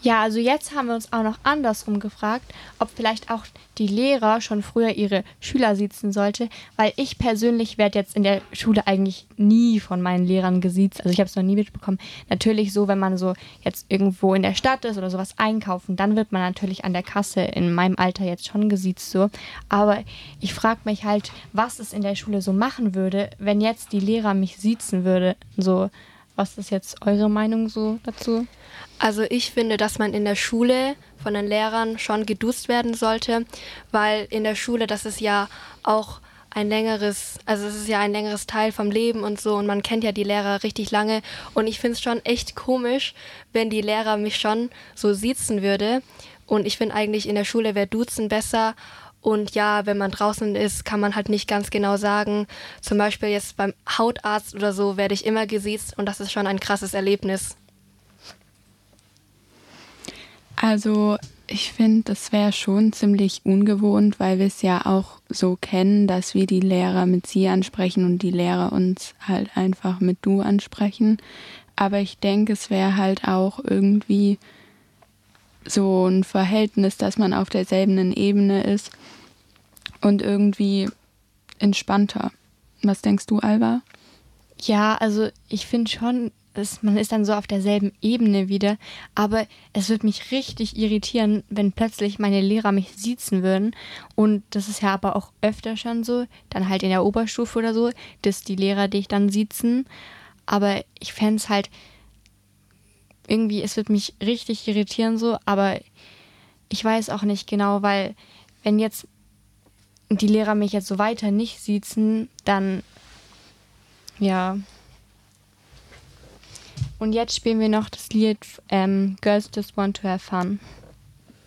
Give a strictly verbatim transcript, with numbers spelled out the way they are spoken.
Ja, also jetzt haben wir uns auch noch andersrum gefragt, ob vielleicht auch die Lehrer schon früher ihre Schüler siezen sollte, weil ich persönlich werde jetzt in der Schule eigentlich nie von meinen Lehrern gesiezt. Also ich habe es noch nie mitbekommen. Natürlich so, wenn man so jetzt irgendwo in der Stadt ist oder sowas einkaufen, dann wird man natürlich an der Kasse in meinem Alter jetzt schon gesiezt so. Aber ich frage mich halt, was es in der Schule so machen würde, wenn jetzt die Lehrer mich siezen würde. So, was ist jetzt eure Meinung so dazu? Also ich finde, dass man in der Schule von den Lehrern schon geduzt werden sollte, weil in der Schule, das ist ja auch ein längeres, also es ist ja ein längeres Teil vom Leben und so und man kennt ja die Lehrer richtig lange und ich finde es schon echt komisch, wenn die Lehrer mich schon so siezen würde und ich finde eigentlich in der Schule wäre Duzen besser. Und ja, wenn man draußen ist, kann man halt nicht ganz genau sagen. Zum Beispiel jetzt beim Hautarzt oder so werde ich immer gesiezt und das ist schon ein krasses Erlebnis. Also ich finde, das wäre schon ziemlich ungewohnt, weil wir es ja auch so kennen, dass wir die Lehrer mit sie ansprechen und die Lehrer uns halt einfach mit du ansprechen. Aber ich denke, es wäre halt auch irgendwie so ein Verhältnis, dass man auf derselben Ebene ist und irgendwie entspannter. Was denkst du, Alba? Ja, also ich finde schon, es, man ist dann so auf derselben Ebene wieder, aber es würde mich richtig irritieren, wenn plötzlich meine Lehrer mich siezen würden und das ist ja aber auch öfter schon so, dann halt in der Oberstufe oder so, dass die Lehrer dich dann siezen, aber ich fände es halt irgendwie, es würde mich richtig irritieren so, aber ich weiß auch nicht genau, weil wenn jetzt die Lehrer mich jetzt so weiter nicht siezen, dann ja. Und jetzt spielen wir noch das Lied ähm, Girls Just Want to Have Fun.